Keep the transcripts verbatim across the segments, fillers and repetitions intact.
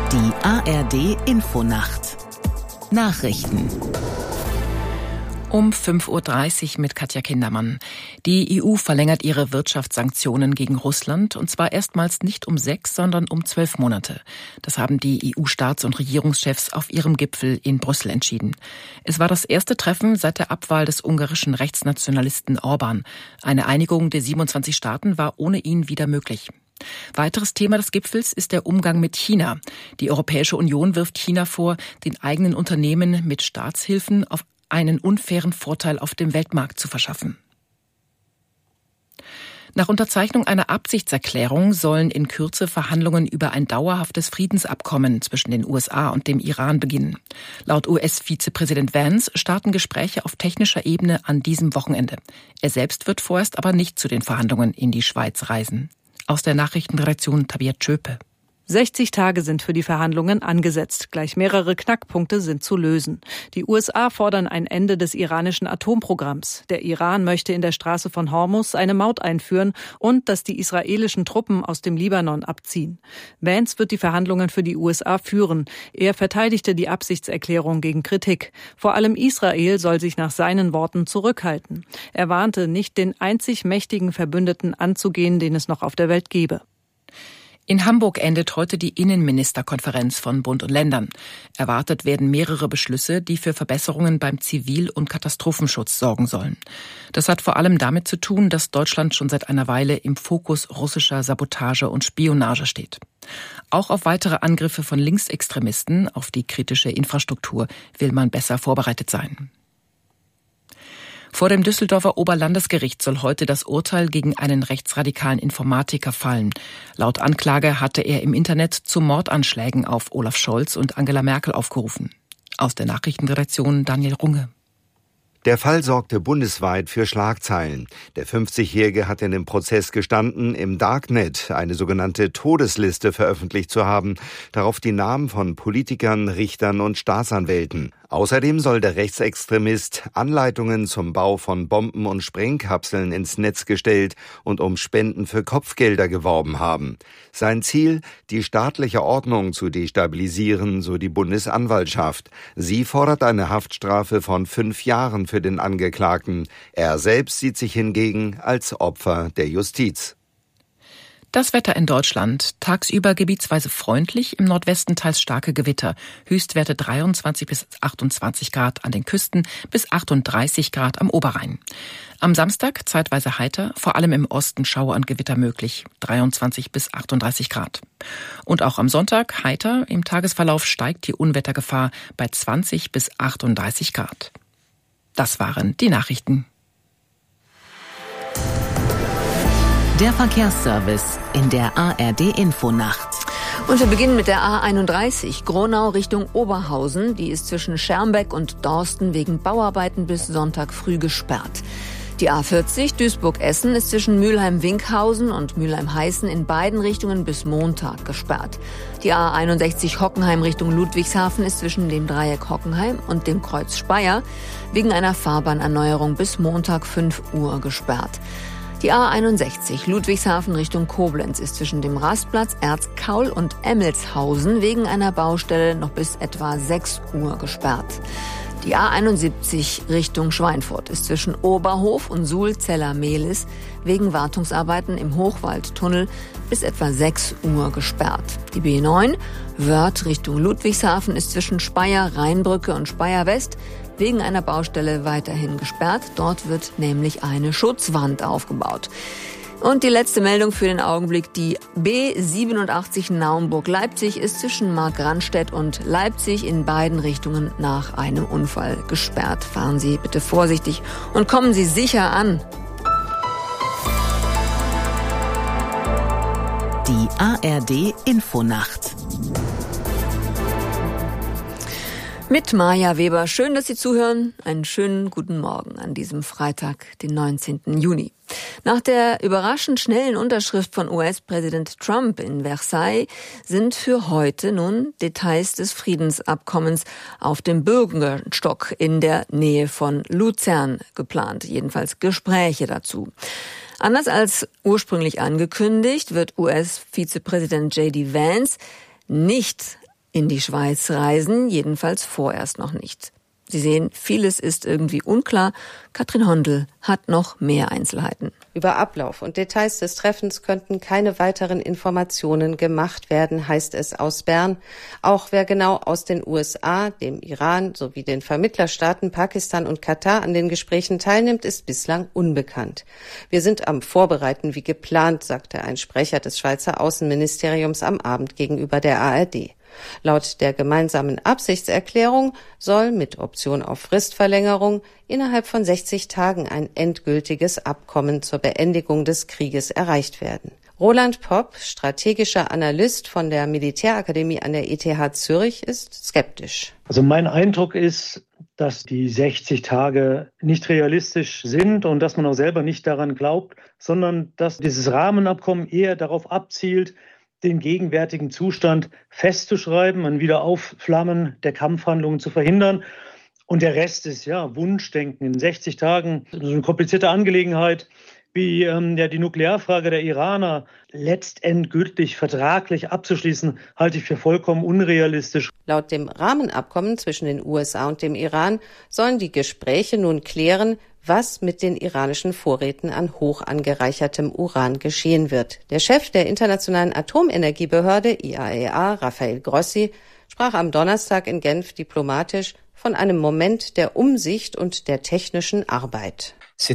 Die A R D Infonacht. Nachrichten. Um fünf Uhr dreißig mit Katja Kindermann. Die E U verlängert ihre Wirtschaftssanktionen gegen Russland, und zwar erstmals nicht um sechs, sondern um zwölf Monate. Das haben die E U-Staats- und Regierungschefs auf ihrem Gipfel in Brüssel entschieden. Es war das erste Treffen seit der Abwahl des ungarischen Rechtsnationalisten Orbán. Eine Einigung der siebenundzwanzig Staaten war ohne ihn wieder möglich. Weiteres Thema des Gipfels ist der Umgang mit China. Die Europäische Union wirft China vor, den eigenen Unternehmen mit Staatshilfen auf einen unfairen Vorteil auf dem Weltmarkt zu verschaffen. Nach Unterzeichnung einer Absichtserklärung sollen in Kürze Verhandlungen über ein dauerhaftes Friedensabkommen zwischen den U S A und dem Iran beginnen. Laut U S-Vizepräsident Vance starten Gespräche auf technischer Ebene an diesem Wochenende. Er selbst wird vorerst aber nicht zu den Verhandlungen in die Schweiz reisen. Aus der Nachrichtenredaktion Tabia Tschöpe. sechzig Tage sind für die Verhandlungen angesetzt. Gleich mehrere Knackpunkte sind zu lösen. Die U S A fordern ein Ende des iranischen Atomprogramms. Der Iran möchte in der Straße von Hormuz eine Maut einführen und dass die israelischen Truppen aus dem Libanon abziehen. Vance wird die Verhandlungen für die U S A führen. Er verteidigte die Absichtserklärung gegen Kritik. Vor allem Israel soll sich nach seinen Worten zurückhalten. Er warnte, nicht den einzig mächtigen Verbündeten anzugehen, den es noch auf der Welt gebe. In Hamburg endet heute die Innenministerkonferenz von Bund und Ländern. Erwartet werden mehrere Beschlüsse, die für Verbesserungen beim Zivil- und Katastrophenschutz sorgen sollen. Das hat vor allem damit zu tun, dass Deutschland schon seit einer Weile im Fokus russischer Sabotage und Spionage steht. Auch auf weitere Angriffe von Linksextremisten auf die kritische Infrastruktur will man besser vorbereitet sein. Vor dem Düsseldorfer Oberlandesgericht soll heute das Urteil gegen einen rechtsradikalen Informatiker fallen. Laut Anklage hatte er im Internet zu Mordanschlägen auf Olaf Scholz und Angela Merkel aufgerufen. Aus der Nachrichtenredaktion Daniel Runge. Der Fall sorgte bundesweit für Schlagzeilen. Der fünfzigjährige hat in dem Prozess gestanden, im Darknet eine sogenannte Todesliste veröffentlicht zu haben, darauf die Namen von Politikern, Richtern und Staatsanwälten. Außerdem soll der Rechtsextremist Anleitungen zum Bau von Bomben und Sprengkapseln ins Netz gestellt und um Spenden für Kopfgelder geworben haben. Sein Ziel, die staatliche Ordnung zu destabilisieren, so die Bundesanwaltschaft. Sie fordert eine Haftstrafe von fünf Jahren für den Angeklagten. Er selbst sieht sich hingegen als Opfer der Justiz. Das Wetter in Deutschland. Tagsüber gebietsweise freundlich, im Nordwesten teils starke Gewitter. Höchstwerte dreiundzwanzig bis achtundzwanzig Grad an den Küsten, bis achtunddreißig Grad am Oberrhein. Am Samstag zeitweise heiter, vor allem im Osten Schauer und Gewitter möglich, dreiundzwanzig bis achtunddreißig Grad. Und auch am Sonntag heiter, im Tagesverlauf steigt die Unwettergefahr bei zwanzig bis achtunddreißig Grad. Das waren die Nachrichten. Der Verkehrsservice in der A R D Infonacht. Und wir beginnen mit der A einunddreißig, Gronau Richtung Oberhausen. Die ist zwischen Schermbeck und Dorsten wegen Bauarbeiten bis Sonntag früh gesperrt. Die A vierzig, Duisburg-Essen, ist zwischen Mülheim-Winkhausen und Mülheim-Heißen in beiden Richtungen bis Montag gesperrt. Die A einundsechzig, Hockenheim Richtung Ludwigshafen, ist zwischen dem Dreieck Hockenheim und dem Kreuz Speyer wegen einer Fahrbahnerneuerung bis Montag fünf Uhr gesperrt. Die A einundsechzig, Ludwigshafen Richtung Koblenz, ist zwischen dem Rastplatz Erzkaul und Emmelshausen wegen einer Baustelle noch bis etwa sechs Uhr gesperrt. Die A einundsiebzig Richtung Schweinfurt ist zwischen Oberhof und Sulzeller-Mehlis wegen Wartungsarbeiten im Hochwaldtunnel bis etwa sechs Uhr gesperrt. Die B neun, Wörth Richtung Ludwigshafen, ist zwischen Speyer, Rheinbrücke und Speyer West wegen einer Baustelle weiterhin gesperrt. Dort wird nämlich eine Schutzwand aufgebaut. Und die letzte Meldung für den Augenblick, die B siebenundachtzig Naumburg-Leipzig ist zwischen Markranstädt und Leipzig in beiden Richtungen nach einem Unfall gesperrt. Fahren Sie bitte vorsichtig und kommen Sie sicher an. Die A R D Infonacht. Mit Maja Weber. Schön, dass Sie zuhören. Einen schönen guten Morgen an diesem Freitag, den neunzehnten Juni. Nach der überraschend schnellen Unterschrift von U S-Präsident Trump in Versailles sind für heute nun Details des Friedensabkommens auf dem Bürgerstock in der Nähe von Luzern geplant. Jedenfalls Gespräche dazu. Anders als ursprünglich angekündigt, wird U S-Vizepräsident J D Vance nicht in die Schweiz reisen, jedenfalls vorerst noch nicht. Sie sehen, vieles ist irgendwie unklar. Katrin Hondel hat noch mehr Einzelheiten. Über Ablauf und Details des Treffens könnten keine weiteren Informationen gemacht werden, heißt es aus Bern. Auch wer genau aus den U S A, dem Iran sowie den Vermittlerstaaten Pakistan und Katar an den Gesprächen teilnimmt, ist bislang unbekannt. Wir sind am Vorbereiten wie geplant, sagte ein Sprecher des Schweizer Außenministeriums am Abend gegenüber der A R D. Laut der gemeinsamen Absichtserklärung soll mit Option auf Fristverlängerung innerhalb von sechzig Tagen ein endgültiges Abkommen zur Beendigung des Krieges erreicht werden. Roland Popp, strategischer Analyst von der Militärakademie an der E T H Zürich, ist skeptisch. Also mein Eindruck ist, dass die sechzig Tage nicht realistisch sind und dass man auch selber nicht daran glaubt, sondern dass dieses Rahmenabkommen eher darauf abzielt, den gegenwärtigen Zustand festzuschreiben, ein Wiederaufflammen der Kampfhandlungen zu verhindern. Und der Rest ist ja Wunschdenken. In sechzig Tagen, so eine komplizierte Angelegenheit wie ähm, ja, die Nuklearfrage der Iraner letztendgültig vertraglich abzuschließen, halte ich für vollkommen unrealistisch. Laut dem Rahmenabkommen zwischen den U S A und dem Iran sollen die Gespräche nun klären, was mit den iranischen Vorräten an hoch angereichertem Uran geschehen wird. Der Chef der Internationalen Atomenergiebehörde I A E A, Rafael Grossi, sprach am Donnerstag in Genf diplomatisch von einem Moment der Umsicht und der technischen Arbeit.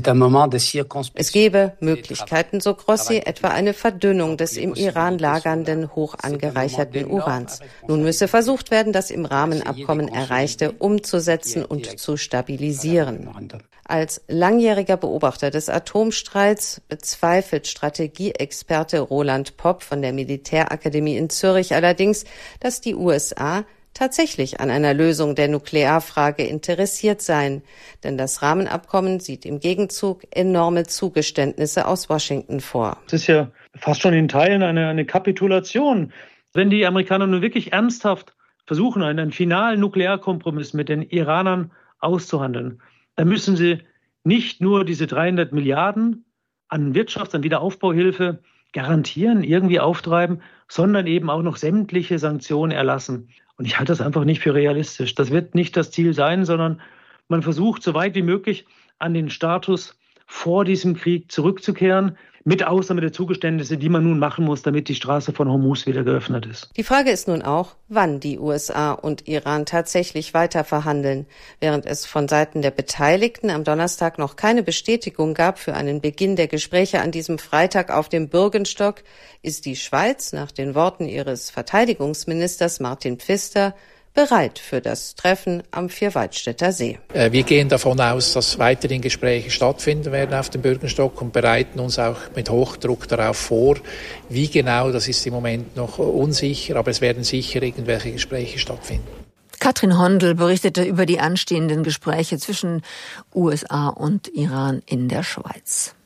Es gebe Möglichkeiten, so Grossi, etwa eine Verdünnung des im Iran lagernden hoch angereicherten Urans. Nun müsse versucht werden, das im Rahmenabkommen Erreichte umzusetzen und zu stabilisieren. Als langjähriger Beobachter des Atomstreits bezweifelt Strategieexperte Roland Popp von der Militärakademie in Zürich allerdings, dass die U S A tatsächlich an einer Lösung der Nuklearfrage interessiert seien. Denn das Rahmenabkommen sieht im Gegenzug enorme Zugeständnisse aus Washington vor. Es ist ja fast schon in Teilen eine, eine Kapitulation. Wenn die Amerikaner nun wirklich ernsthaft versuchen, einen, einen finalen Nuklearkompromiss mit den Iranern auszuhandeln, dann müssen sie nicht nur diese dreihundert Milliarden an Wirtschafts-, an Wiederaufbauhilfe garantieren, irgendwie auftreiben, sondern eben auch noch sämtliche Sanktionen erlassen. Und ich halte das einfach nicht für realistisch. Das wird nicht das Ziel sein, sondern man versucht, so weit wie möglich an den Status vor diesem Krieg zurückzukehren, mit Ausnahme der Zugeständnisse, die man nun machen muss, damit die Straße von Hormuz wieder geöffnet ist. Die Frage ist nun auch, wann die U S A und Iran tatsächlich weiter verhandeln. Während es von Seiten der Beteiligten am Donnerstag noch keine Bestätigung gab für einen Beginn der Gespräche an diesem Freitag auf dem Bürgenstock, ist die Schweiz nach den Worten ihres Verteidigungsministers Martin Pfister bereit für das Treffen am Vierwaldstätter See. Wir gehen davon aus, dass weiterhin Gespräche stattfinden werden auf dem Bürgenstock und bereiten uns auch mit Hochdruck darauf vor. Wie genau, das ist im Moment noch unsicher, aber es werden sicher irgendwelche Gespräche stattfinden. Katrin Hondel berichtete über die anstehenden Gespräche zwischen U S A und Iran in der Schweiz.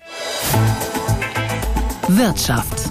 Wirtschaft.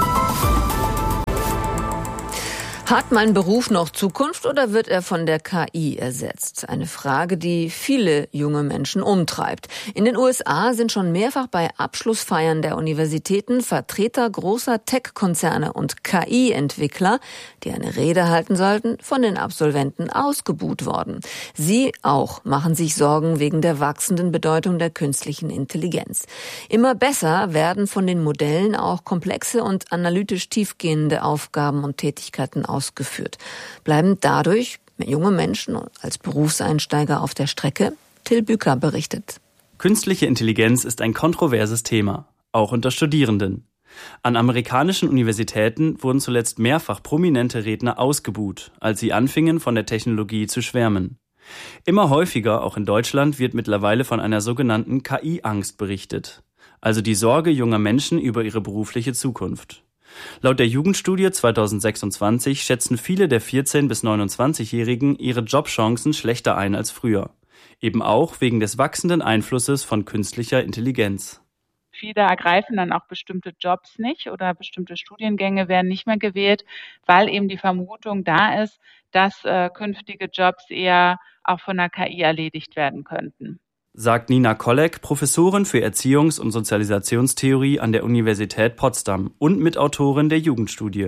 Hat mein Beruf noch Zukunft oder wird er von der K I ersetzt? Eine Frage, die viele junge Menschen umtreibt. In den U S A sind schon mehrfach bei Abschlussfeiern der Universitäten Vertreter großer Tech-Konzerne und K I-Entwickler, die eine Rede halten sollten, von den Absolventen ausgebuht worden. Sie auch machen sich Sorgen wegen der wachsenden Bedeutung der künstlichen Intelligenz. Immer besser werden von den Modellen auch komplexe und analytisch tiefgehende Aufgaben und Tätigkeiten ausgeführt. ausgeführt. Bleiben dadurch junge Menschen als Berufseinsteiger auf der Strecke? Till Bücker berichtet. Künstliche Intelligenz ist ein kontroverses Thema, auch unter Studierenden. An amerikanischen Universitäten wurden zuletzt mehrfach prominente Redner ausgebuht, als sie anfingen, von der Technologie zu schwärmen. Immer häufiger, auch in Deutschland, wird mittlerweile von einer sogenannten K I-Angst berichtet, also die Sorge junger Menschen über ihre berufliche Zukunft. Laut der Jugendstudie zweitausendsechsundzwanzig schätzen viele der vierzehn- bis neunundzwanzigjährigen ihre Jobchancen schlechter ein als früher. Eben auch wegen des wachsenden Einflusses von künstlicher Intelligenz. Viele ergreifen dann auch bestimmte Jobs nicht oder bestimmte Studiengänge werden nicht mehr gewählt, weil eben die Vermutung da ist, dass äh, künftige Jobs eher auch von der K I erledigt werden könnten. Sagt Nina Kolleg, Professorin für Erziehungs- und Sozialisationstheorie an der Universität Potsdam und Mitautorin der Jugendstudie.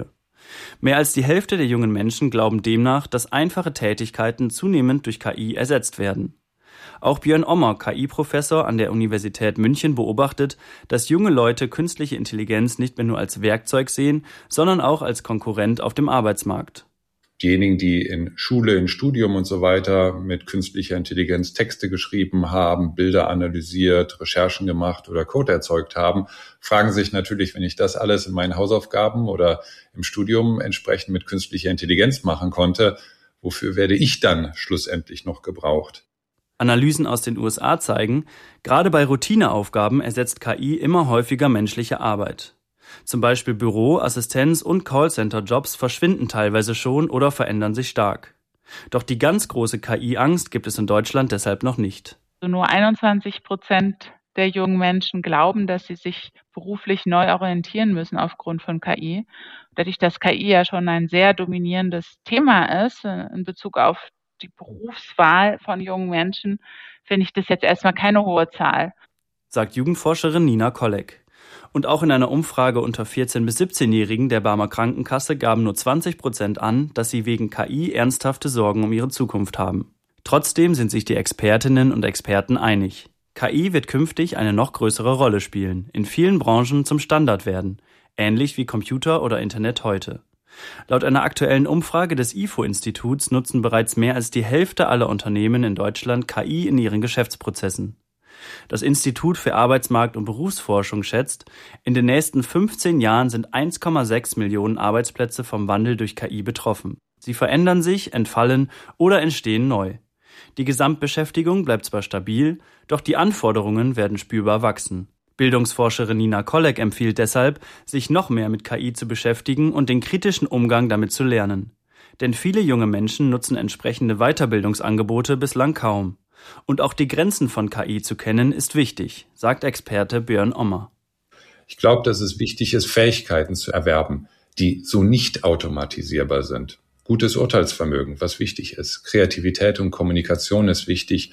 Mehr als die Hälfte der jungen Menschen glauben demnach, dass einfache Tätigkeiten zunehmend durch K I ersetzt werden. Auch Björn Ommer, K I-Professor an der Universität München, beobachtet, dass junge Leute künstliche Intelligenz nicht mehr nur als Werkzeug sehen, sondern auch als Konkurrent auf dem Arbeitsmarkt. Diejenigen, die in Schule, in Studium und so weiter mit künstlicher Intelligenz Texte geschrieben haben, Bilder analysiert, Recherchen gemacht oder Code erzeugt haben, fragen sich natürlich, wenn ich das alles in meinen Hausaufgaben oder im Studium entsprechend mit künstlicher Intelligenz machen konnte, wofür werde ich dann schlussendlich noch gebraucht? Analysen aus den U S A zeigen, gerade bei Routineaufgaben ersetzt K I immer häufiger menschliche Arbeit. Zum Beispiel Büro-, Assistenz- und Callcenter-Jobs verschwinden teilweise schon oder verändern sich stark. Doch die ganz große K I-Angst gibt es in Deutschland deshalb noch nicht. Nur einundzwanzig Prozent der jungen Menschen glauben, dass sie sich beruflich neu orientieren müssen aufgrund von K I. Dadurch, dass K I ja schon ein sehr dominierendes Thema ist in Bezug auf die Berufswahl von jungen Menschen, finde ich das jetzt erstmal keine hohe Zahl. Sagt Jugendforscherin Nina Kolleg. Und auch in einer Umfrage unter vierzehn- bis siebzehnjährigen der Barmer Krankenkasse gaben nur zwanzig Prozent an, dass sie wegen K I ernsthafte Sorgen um ihre Zukunft haben. Trotzdem sind sich die Expertinnen und Experten einig. K I wird künftig eine noch größere Rolle spielen, in vielen Branchen zum Standard werden, ähnlich wie Computer oder Internet heute. Laut einer aktuellen Umfrage des I F O-Instituts nutzen bereits mehr als die Hälfte aller Unternehmen in Deutschland K I in ihren Geschäftsprozessen. Das Institut für Arbeitsmarkt- und Berufsforschung schätzt, in den nächsten fünfzehn Jahren sind eins Komma sechs Millionen Arbeitsplätze vom Wandel durch K I betroffen. Sie verändern sich, entfallen oder entstehen neu. Die Gesamtbeschäftigung bleibt zwar stabil, doch die Anforderungen werden spürbar wachsen. Bildungsforscherin Nina Kolleg empfiehlt deshalb, sich noch mehr mit K I zu beschäftigen und den kritischen Umgang damit zu lernen. Denn viele junge Menschen nutzen entsprechende Weiterbildungsangebote bislang kaum. Und auch die Grenzen von K I zu kennen, ist wichtig, sagt Experte Björn Ommer. Ich glaube, dass es wichtig ist, Fähigkeiten zu erwerben, die so nicht automatisierbar sind. Gutes Urteilsvermögen, was wichtig ist. Kreativität und Kommunikation ist wichtig.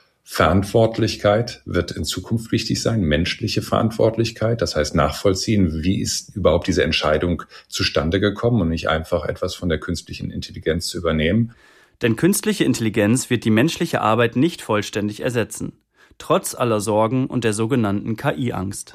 Verantwortlichkeit wird in Zukunft wichtig sein, menschliche Verantwortlichkeit, das heißt nachvollziehen, wie ist überhaupt diese Entscheidung zustande gekommen und nicht einfach etwas von der künstlichen Intelligenz zu übernehmen. Denn künstliche Intelligenz wird die menschliche Arbeit nicht vollständig ersetzen, trotz aller Sorgen und der sogenannten K I-Angst.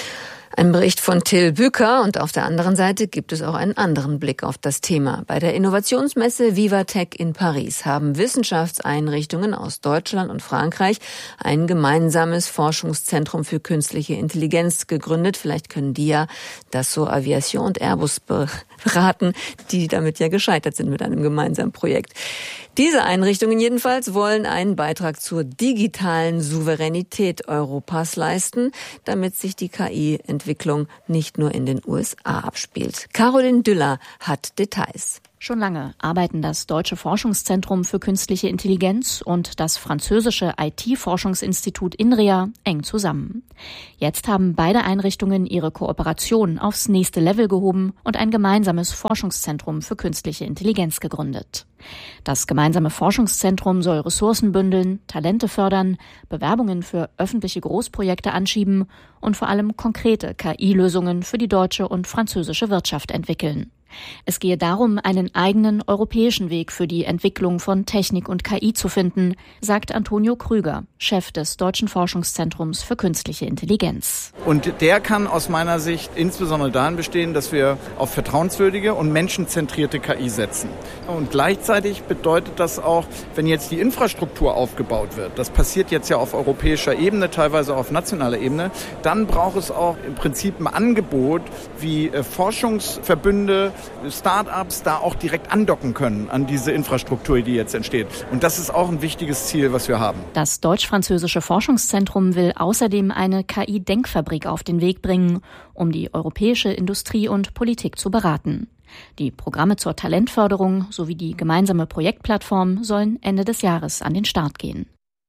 Ein Bericht von Till Bücker und auf der anderen Seite gibt es auch einen anderen Blick auf das Thema. Bei der Innovationsmesse Vivatech in Paris haben Wissenschaftseinrichtungen aus Deutschland und Frankreich ein gemeinsames Forschungszentrum für künstliche Intelligenz gegründet. Vielleicht können die ja Dassault Aviation und Airbus beraten, die damit ja gescheitert sind mit einem gemeinsamen Projekt. Diese Einrichtungen jedenfalls wollen einen Beitrag zur digitalen Souveränität Europas leisten, damit sich die K I-Entwicklung nicht nur in den U S A abspielt. Caroline Düller hat Details. Schon lange arbeiten das Deutsche Forschungszentrum für künstliche Intelligenz und das französische I T-Forschungsinstitut INRIA eng zusammen. Jetzt haben beide Einrichtungen ihre Kooperation aufs nächste Level gehoben und ein gemeinsames Forschungszentrum für künstliche Intelligenz gegründet. Das gemeinsame Forschungszentrum soll Ressourcen bündeln, Talente fördern, Bewerbungen für öffentliche Großprojekte anschieben und vor allem konkrete K I-Lösungen für die deutsche und französische Wirtschaft entwickeln. Es gehe darum, einen eigenen europäischen Weg für die Entwicklung von Technik und K I zu finden, sagt Antonio Krüger, Chef des Deutschen Forschungszentrums für künstliche Intelligenz. Und der kann aus meiner Sicht insbesondere darin bestehen, dass wir auf vertrauenswürdige und menschenzentrierte K I setzen. Und gleichzeitig bedeutet das auch, wenn jetzt die Infrastruktur aufgebaut wird, das passiert jetzt ja auf europäischer Ebene, teilweise auf nationaler Ebene, dann braucht es auch im Prinzip ein Angebot, wie Forschungsverbünde, Start-ups da auch direkt andocken können an diese Infrastruktur, die jetzt entsteht. Und das ist auch ein wichtiges Ziel, was wir haben. Das Deutsch-Französische Forschungszentrum will außerdem eine K I-Denkfabrik auf den Weg bringen, um die europäische Industrie und Politik zu beraten. Die Programme zur Talentförderung sowie die gemeinsame Projektplattform sollen Ende des Jahres an den Start gehen.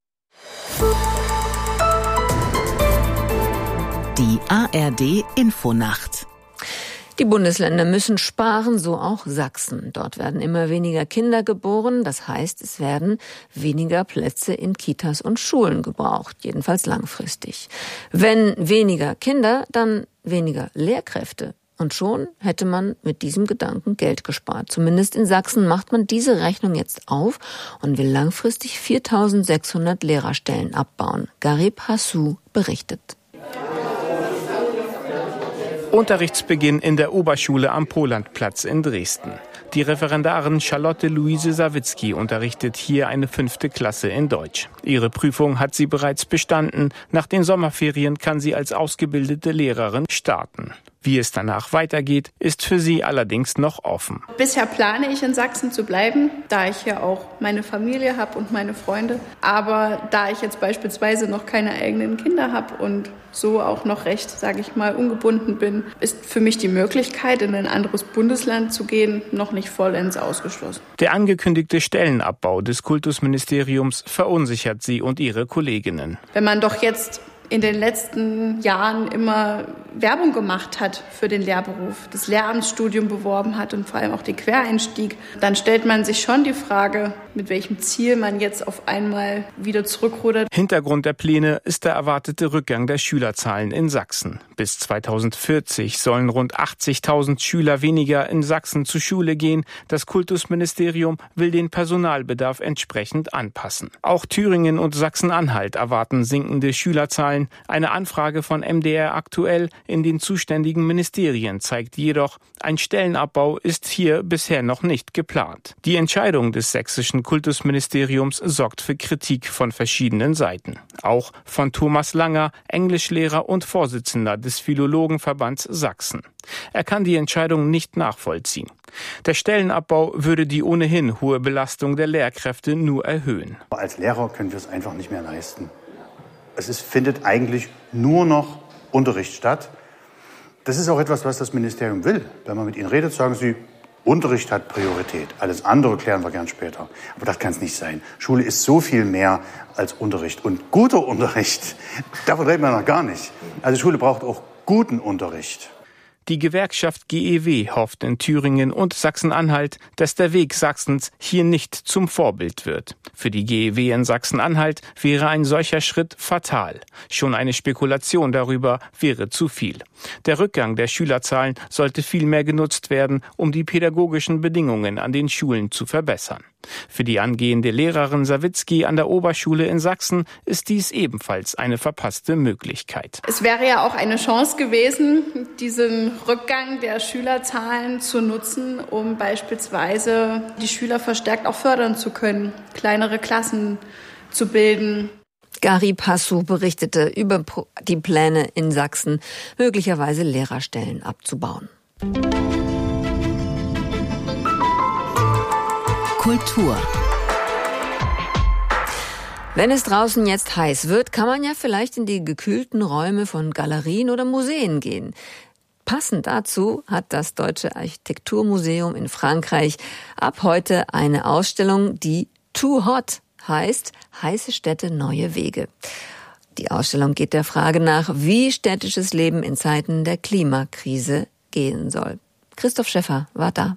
Die A R D-Infonacht. Die Bundesländer müssen sparen, so auch Sachsen. Dort werden immer weniger Kinder geboren. Das heißt, es werden weniger Plätze in Kitas und Schulen gebraucht, jedenfalls langfristig. Wenn weniger Kinder, dann weniger Lehrkräfte. Und schon hätte man mit diesem Gedanken Geld gespart. Zumindest in Sachsen macht man diese Rechnung jetzt auf und will langfristig viertausendsechshundert Lehrerstellen abbauen. Garib Hassou berichtet. Unterrichtsbeginn in der Oberschule am Polandplatz in Dresden. Die Referendarin Charlotte Luise Sawicki unterrichtet hier eine fünfte Klasse in Deutsch. Ihre Prüfung hat sie bereits bestanden. Nach den Sommerferien kann sie als ausgebildete Lehrerin starten. Wie es danach weitergeht, ist für sie allerdings noch offen. Bisher plane ich in Sachsen zu bleiben, da ich ja auch meine Familie habe und meine Freunde. Aber da ich jetzt beispielsweise noch keine eigenen Kinder habe und so auch noch recht, sage ich mal, ungebunden bin, ist für mich die Möglichkeit, in ein anderes Bundesland zu gehen, noch nicht vollends ausgeschlossen. Der angekündigte Stellenabbau des Kultusministeriums verunsichert sie und ihre Kolleginnen. Wenn man doch jetzt in den letzten Jahren immer Werbung gemacht hat für den Lehrberuf, das Lehramtsstudium beworben hat und vor allem auch den Quereinstieg, dann stellt man sich schon die Frage, mit welchem Ziel man jetzt auf einmal wieder zurückrudert. Hintergrund der Pläne ist der erwartete Rückgang der Schülerzahlen in Sachsen. Bis zweitausendvierzig sollen rund achtzigtausend Schüler weniger in Sachsen zur Schule gehen. Das Kultusministerium will den Personalbedarf entsprechend anpassen. Auch Thüringen und Sachsen-Anhalt erwarten sinkende Schülerzahlen. Eine Anfrage von M D R aktuell in den zuständigen Ministerien zeigt jedoch, ein Stellenabbau ist hier bisher noch nicht geplant. Die Entscheidung des sächsischen Kultusministeriums sorgt für Kritik von verschiedenen Seiten. Auch von Thomas Langer, Englischlehrer und Vorsitzender des Philologenverbands Sachsen. Er kann die Entscheidung nicht nachvollziehen. Der Stellenabbau würde die ohnehin hohe Belastung der Lehrkräfte nur erhöhen. Als Lehrer können wir es einfach nicht mehr leisten. Es ist, findet eigentlich nur noch Unterricht statt. Das ist auch etwas, was das Ministerium will. Wenn man mit ihnen redet, sagen sie, Unterricht hat Priorität. Alles andere klären wir gern später. Aber das kann es nicht sein. Schule ist so viel mehr als Unterricht. Und guter Unterricht, davon reden wir noch gar nicht. Also Schule braucht auch guten Unterricht. Die Gewerkschaft G E W hofft in Thüringen und Sachsen-Anhalt, dass der Weg Sachsens hier nicht zum Vorbild wird. Für die G E W in Sachsen-Anhalt wäre ein solcher Schritt fatal. Schon eine Spekulation darüber wäre zu viel. Der Rückgang der Schülerzahlen sollte vielmehr genutzt werden, um die pädagogischen Bedingungen an den Schulen zu verbessern. Für die angehende Lehrerin Sawicki an der Oberschule in Sachsen ist dies ebenfalls eine verpasste Möglichkeit. Es wäre ja auch eine Chance gewesen, diesen Rückgang der Schülerzahlen zu nutzen, um beispielsweise die Schüler verstärkt auch fördern zu können, kleinere Klassen zu bilden. Garib Hassou berichtete über die Pläne in Sachsen, möglicherweise Lehrerstellen abzubauen. Kultur. Wenn es draußen jetzt heiß wird, kann man ja vielleicht in die gekühlten Räume von Galerien oder Museen gehen. Passend dazu hat das Deutsche Architekturmuseum in Frankreich ab heute eine Ausstellung, die Too Hot heißt, heiße Städte, neue Wege. Die Ausstellung geht der Frage nach, wie städtisches Leben in Zeiten der Klimakrise gehen soll. Christoph Schäffer war da.